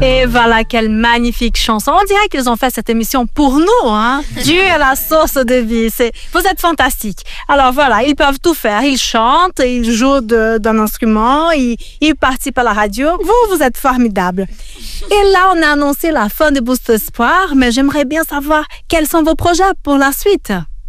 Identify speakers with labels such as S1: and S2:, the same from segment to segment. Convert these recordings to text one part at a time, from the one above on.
S1: Et voilà, quelle magnifique chanson. On dirait qu'ils ont fait cette émission pour nous, hein. Dieu est la source de vie. Vous êtes fantastiques. Alors voilà, ils peuvent tout faire. Ils chantent, ils jouent d'un instrument, ils participent à la radio. Vous êtes formidables. Et là, on a annoncé la fin de Boost Espoir, mais j'aimerais bien savoir quels sont vos projets pour la suite.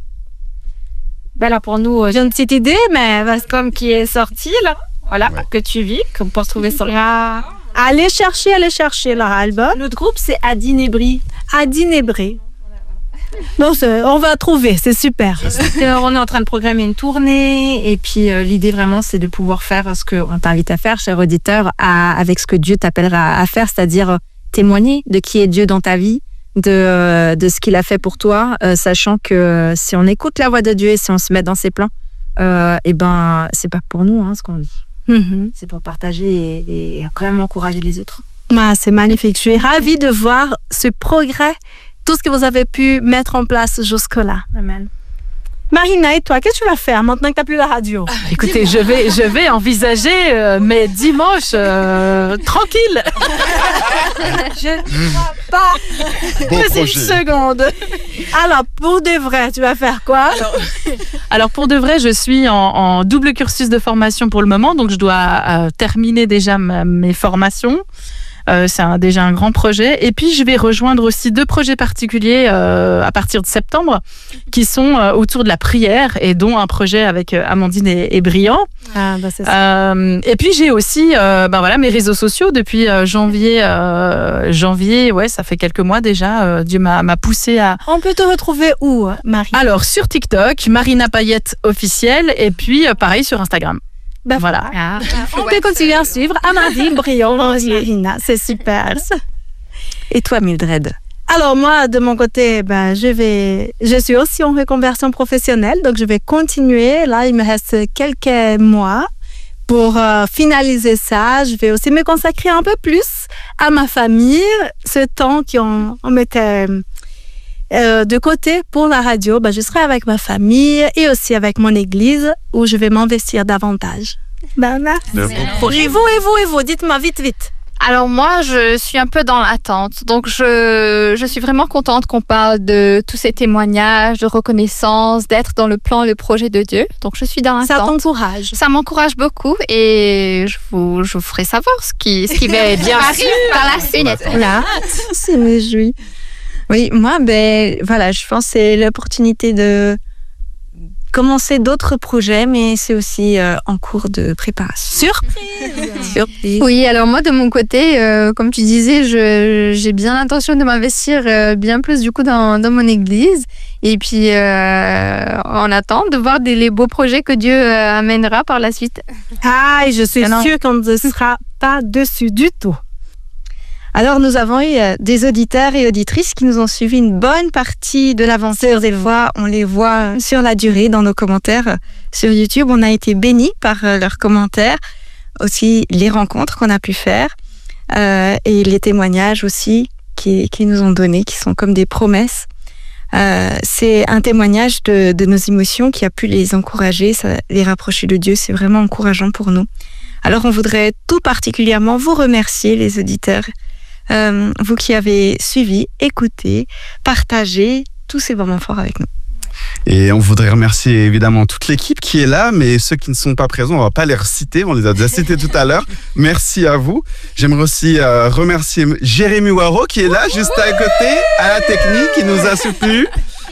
S2: Ben là, pour nous,
S1: j'ai une petite idée, mais...
S2: comme qui est sorti, là. Voilà, que tu vis, qu'on peut retrouver sur la...
S1: Allez chercher leur album.
S2: Notre groupe, c'est Adinébri.
S1: Adinébri. Non, on va trouver, c'est super.
S2: On est en train de programmer une tournée et puis l'idée vraiment, c'est de pouvoir faire ce qu'on t'invite à faire, cher auditeur, avec ce que Dieu t'appellera à faire, c'est-à-dire témoigner de qui est Dieu dans ta vie, de ce qu'il a fait pour toi, sachant que si on écoute la voix de Dieu et si on se met dans ses plans, c'est pas pour nous, ce qu'on dit. Mm-hmm. C'est pour partager et quand même encourager les autres.
S1: C'est magnifique. Je suis ravie de voir ce progrès, tout ce que vous avez pu mettre en place jusque-là.
S2: Amen.
S1: Marina, et toi, qu'est-ce que tu vas faire maintenant que tu n'as plus la radio?
S3: Écoutez, je vais envisager mes dimanches tranquilles.
S1: Je ne crois pas.
S3: C'est une seconde.
S1: Alors, pour de vrai, tu vas faire quoi?
S3: Alors, pour de vrai, je suis en double cursus de formation pour le moment, donc je dois terminer déjà mes formations. C'est déjà un grand projet. Et puis, je vais rejoindre aussi 2 projets particuliers à partir de septembre qui sont autour de la prière et dont un projet avec Amandine et Briand.
S1: C'est ça.
S3: Et puis, j'ai aussi mes réseaux sociaux depuis janvier. Ouais, ça fait quelques mois déjà. Dieu m'a poussé à...
S1: On peut te retrouver où, Marie?
S3: Alors, sur TikTok, Marina Payette officielle. Et puis, pareil, sur Instagram. Voilà.
S1: On peut continuer à suivre Amandine, Briand, Marina. C'est super.
S2: Et toi, Mildred?
S1: Alors moi, de mon côté, je suis aussi en reconversion professionnelle, donc je vais continuer. Là, il me reste quelques mois pour finaliser ça. Je vais aussi me consacrer un peu plus à ma famille, ce temps qu'on mettait de côté pour la radio. Je serai avec ma famille et aussi avec mon église où je vais m'investir davantage. Et vous, dites-moi vite.
S4: Alors moi, je suis un peu dans l'attente. Donc je suis vraiment contente qu'on parle de tous ces témoignages, de reconnaissance, d'être dans le plan et le projet de Dieu. Donc je suis dans l'attente.
S1: Ça t'encourage?
S4: Ça m'encourage beaucoup et je vous ferai savoir ce qui va bien arriver par la suite.
S2: Là, c'est me réjouis. Oui, moi, je pense que c'est l'opportunité de commencer d'autres projets, mais c'est aussi en cours de préparation.
S1: Surprise.
S4: Oui, alors moi, de mon côté, comme tu disais, j'ai bien l'intention de m'investir bien plus du coup dans mon église. Et puis, on attend de voir les beaux projets que Dieu amènera par la suite.
S1: Et je suis sûre qu'on ne sera pas dessus du tout.
S2: Alors, nous avons eu des auditeurs et auditrices qui nous ont suivi une bonne partie de l'aventure des voix. On les voit sur la durée dans nos commentaires sur YouTube. On a été bénis par leurs commentaires, aussi les rencontres qu'on a pu faire et les témoignages aussi qui nous ont donnés, qui sont comme des promesses. C'est un témoignage de nos émotions qui a pu les encourager, les rapprocher de Dieu. C'est vraiment encourageant pour nous. Alors, on voudrait tout particulièrement vous remercier, les auditeurs, vous qui avez suivi, écouté, partagé tous ces moments forts avec nous.
S5: Et on voudrait remercier évidemment toute l'équipe qui est là, mais ceux qui ne sont pas présents, on ne va pas les reciter, on les a déjà cités tout à l'heure. Merci à vous. J'aimerais aussi remercier Jérémy Waro qui est là, juste à côté, à la technique, qui nous a soutenu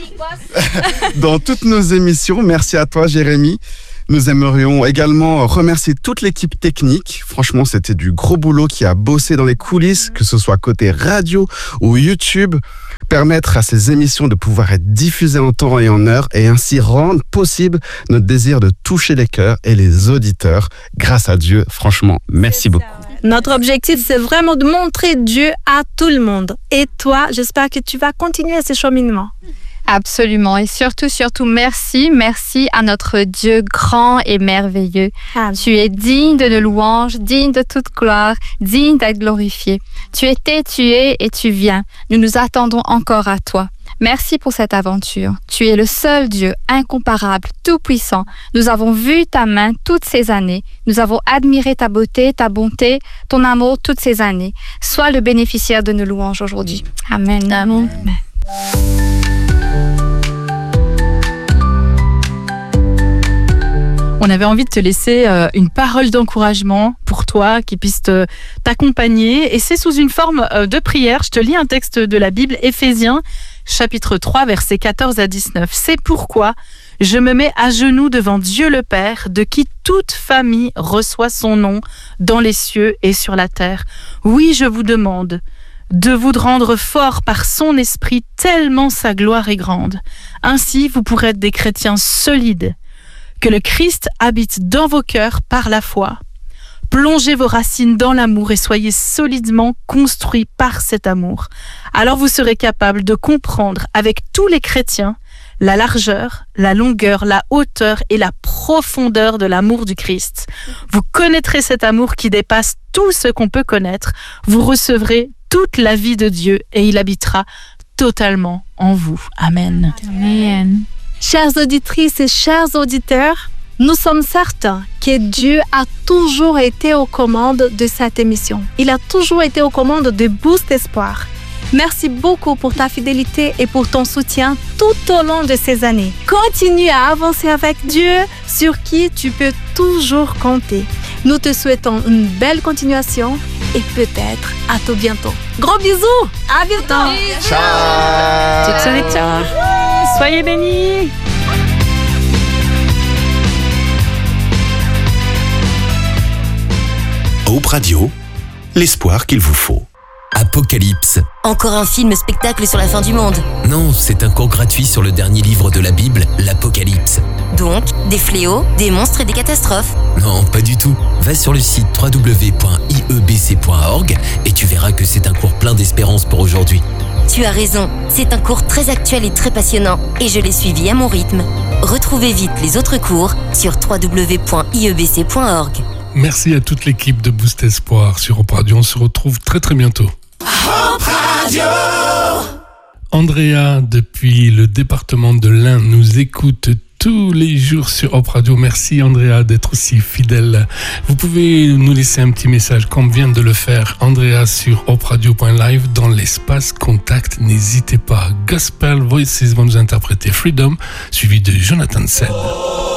S5: dans toutes nos émissions. Merci à toi, Jérémy. Nous aimerions également remercier toute l'équipe technique. Franchement, c'était du gros boulot qui a bossé dans les coulisses, que ce soit côté radio ou YouTube, permettre à ces émissions de pouvoir être diffusées en temps et en heure et ainsi rendre possible notre désir de toucher les cœurs et les auditeurs. Grâce à Dieu, franchement, merci beaucoup.
S1: Notre objectif, c'est vraiment de montrer Dieu à tout le monde. Et toi, j'espère que tu vas continuer ce cheminement.
S4: Absolument. Et surtout, merci à notre Dieu grand et merveilleux. Amen. Tu es digne de nos louanges, digne de toute gloire, digne d'être glorifié. Tu étais, tu es et tu viens. Nous nous attendons encore à toi.
S6: Merci pour cette aventure. Tu es le seul Dieu, incomparable, tout-puissant. Nous avons vu ta main toutes ces années. Nous avons admiré ta beauté, ta bonté, ton amour toutes ces années. Sois le bénéficiaire de nos louanges aujourd'hui. Amen. Amen.
S3: On avait envie de te laisser une parole d'encouragement pour toi qui puisse t'accompagner. Et c'est sous une forme de prière. Je te lis un texte de la Bible, Éphésiens, chapitre 3, versets 14 à 19. C'est pourquoi je me mets à genoux devant Dieu le Père, de qui toute famille reçoit son nom dans les cieux et sur la terre. Oui, je vous demande de vous rendre fort par son esprit, tellement sa gloire est grande. Ainsi, vous pourrez être des chrétiens solides. Que le Christ habite dans vos cœurs par la foi. Plongez vos racines dans l'amour et soyez solidement construits par cet amour. Alors vous serez capable de comprendre avec tous les chrétiens la largeur, la longueur, la hauteur et la profondeur de l'amour du Christ. Vous connaîtrez cet amour qui dépasse tout ce qu'on peut connaître. Vous recevrez toute la vie de Dieu et il habitera totalement en vous. Amen.
S6: Amen.
S1: Chères auditrices et chers auditeurs, nous sommes certains que Dieu a toujours été aux commandes de cette émission. Il a toujours été aux commandes de Boost Espoir. Merci beaucoup pour ta fidélité et pour ton soutien tout au long de ces années. Continue à avancer avec Dieu, sur qui tu peux toujours compter. Nous te souhaitons une belle continuation et peut-être à tout bientôt. Gros bisous, à bientôt.
S5: Ciao.
S3: Ciao. Soyez bénis.
S7: Hope Radio, l'espoir qu'il vous faut.
S8: Apocalypse.
S9: Encore un film spectacle sur la fin du monde.
S8: Non, c'est un cours gratuit sur le dernier livre de la Bible, l'Apocalypse.
S9: Donc, des fléaux, des monstres et des catastrophes.
S8: Non, pas du tout. Va sur le site www.iebc.org et tu verras que c'est un cours plein d'espérance pour aujourd'hui.
S9: Tu as raison, c'est un cours très actuel et très passionnant, et je l'ai suivi à mon rythme. Retrouvez vite les autres cours sur www.iebc.org.
S10: Merci à toute l'équipe de Boost Espoir sur Hope Radio. On se retrouve très très bientôt.
S7: Hope Radio.
S10: Andrea, depuis le département de l'Ain, nous écoute tous les jours sur Hope Radio. Merci Andrea d'être aussi fidèle. Vous pouvez nous laisser un petit message comme vient de le faire Andrea sur hoperadio.live dans l'espace contact. N'hésitez pas. Gospel Voices vont nous interpréter Freedom, suivi de Jonathan Sell.